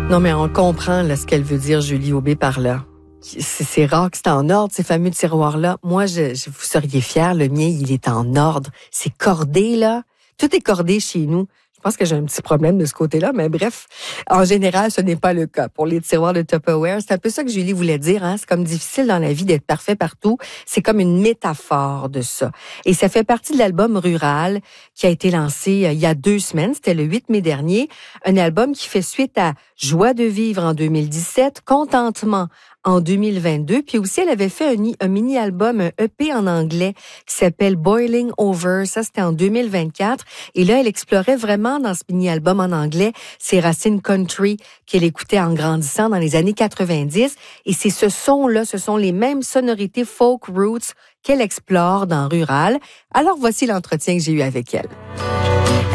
Non, mais on comprend là, ce qu'elle veut dire, Julie Aubé, par là. C'est rare que c'est en ordre, ces fameux tiroirs-là. Moi, vous seriez fiers, le mien, il est en ordre. C'est cordé, là. Tout est cordé chez nous. Je pense que j'ai un petit problème de ce côté-là, mais bref, en général, ce n'est pas le cas. Pour les tiroirs de Tupperware, c'est un peu ça que Julie voulait dire. Hein? C'est comme difficile dans la vie d'être parfait partout. C'est comme une métaphore de ça. Et ça fait partie de l'album Rural qui a été lancé il y a 2 semaines. C'était le 8 mai dernier. Un album qui fait suite à Joie de vivre en 2017, Contentement en 2022. Puis aussi, elle avait fait un mini-album, un EP en anglais qui s'appelle Boiling Over. Ça, c'était en 2024. Et là, elle explorait vraiment dans ce mini-album en anglais ses racines country qu'elle écoutait en grandissant dans les années 90. Et c'est ce son-là, ce sont les mêmes sonorités folk roots qu'elle explore dans Rural. Alors, voici l'entretien que j'ai eu avec elle.